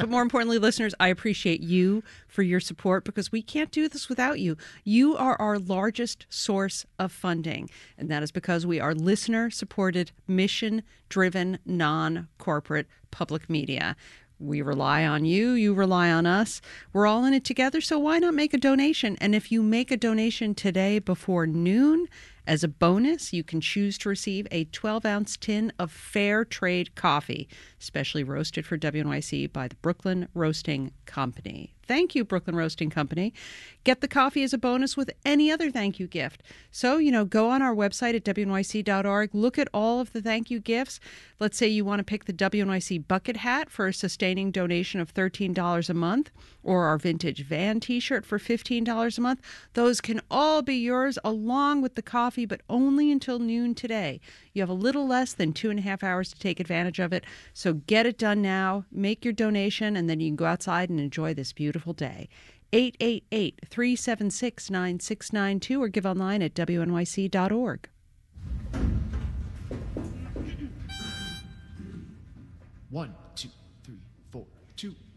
But more importantly, listeners, I appreciate you for your support because we can't do this without you. You are our largest source of funding, and that is because we are listener-supported, mission-driven, non-corporate public media. We rely on you. You rely on us. We're all in it together, so why not make a donation? And if you make a donation today before noon, as a bonus, you can choose to receive a 12-ounce tin of Fair Trade coffee, specially roasted for WNYC by the Brooklyn Roasting Company. Thank you, Brooklyn Roasting Company. Get the coffee as a bonus with any other thank you gift. So, go on our website at WNYC.org. Look at all of the thank you gifts. Let's say you want to pick the WNYC bucket hat for a sustaining donation of $13 a month, or our vintage van t-shirt for $15 a month. Those can all be yours along with the coffee, but only until noon today. You have a little less than 2.5 hours to take advantage of it. So get it done now. Make your donation, and then you can go outside and enjoy this beautiful day. 888-376-9692 or give online at WNYC.org. One, two, three, four, two.